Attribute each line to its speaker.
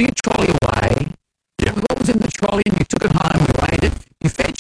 Speaker 1: putting a trolley away.
Speaker 2: Yeah.
Speaker 1: What was in the trolley, and you took it home, you ate it, you fed